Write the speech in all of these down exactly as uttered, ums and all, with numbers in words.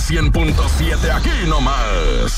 cien punto siete, aquí nomás.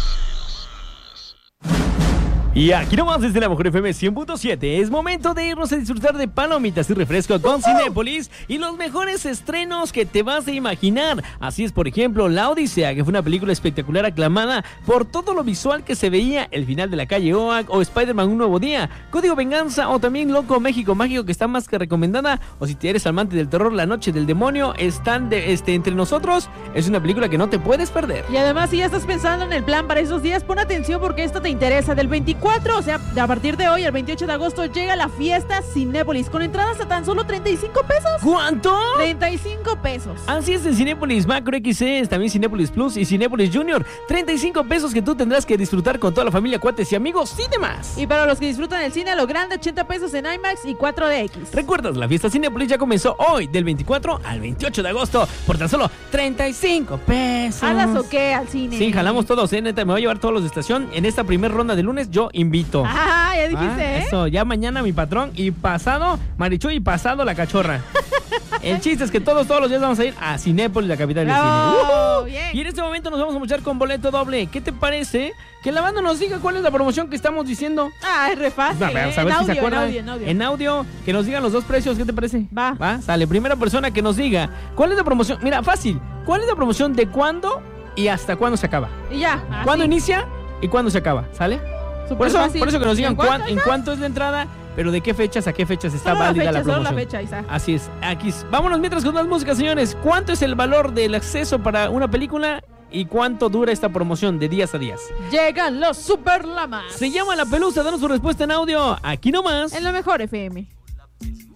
Y aquí nomás desde la Mejor F M cien punto siete es momento de irnos a disfrutar de palomitas y refresco con uh-huh. Cinépolis y los mejores estrenos que te vas a imaginar. Así es, por ejemplo, La Odisea, que fue una película espectacular aclamada por todo lo visual que se veía, El final de la calle Oak o Spider-Man Un nuevo día, Código Venganza o también Loco México Mágico, que está más que recomendada. O si eres amante del terror, La Noche del Demonio están de, este, entre nosotros. Es una película que no te puedes perder. Y además, si ya estás pensando en el plan para esos días, pon atención porque esto te interesa. Del veinticuatro, o sea, a partir de hoy, el veintiocho de agosto, llega la fiesta Cinépolis con entradas a tan solo treinta y cinco pesos. ¿Cuánto? treinta y cinco pesos. Así es, en Cinépolis Macro X C, también Cinépolis Plus y Cinépolis Junior. treinta y cinco pesos que tú tendrás que disfrutar con toda la familia, cuates y amigos y demás. Y para los que disfrutan el cine a lo grande, ochenta pesos en IMAX y cuatro D X. ¿Recuerdas? La fiesta Cinépolis ya comenzó hoy, del veinticuatro al veintiocho de agosto, por tan solo treinta y cinco pesos. ¿Jalas o qué al cine? Sí, jalamos todos, ¿eh? Neta, me voy a llevar todos los de estación. En esta primera ronda de lunes, yo invito. Ah, ya dijiste, ah, ¿eh? Eso, ya mañana mi patrón y pasado Marichu y pasado la cachorra. El chiste es que todos, todos los días vamos a ir a Cinépolis, la capital del cine. ¡Uh-huh! Bien. Y en este momento nos vamos a escuchar con boleto doble. ¿Qué te parece? Que la banda nos diga cuál es la promoción que estamos diciendo. Ah, es re fácil, no, ¿eh? a ver en, si audio, se acuerdan. en audio, en audio. En audio, que nos digan los dos precios. ¿Qué te parece? Va. Va, sale. Primera persona que nos diga cuál es la promoción. Mira, fácil. ¿Cuál es la promoción de cuándo y hasta cuándo se acaba? Y ya. ¿Cuándo así. inicia y cuándo se acaba? ¿Sale? Súper Por eso, fácil. por eso que nos digan ¿En cuánto, cuán, en cuánto es la entrada, pero de qué fechas a qué fechas está Solo la válida fecha, la promoción. solo la fecha, Isa. Así es. Aquí es. Vámonos mientras con más música, señores. ¿Cuánto es el valor del acceso para una película y cuánto dura esta promoción de días a días? Llegan los Super Lamas. Se llama La Pelusa. Danos su respuesta en audio. Aquí nomás. En la Mejor F M.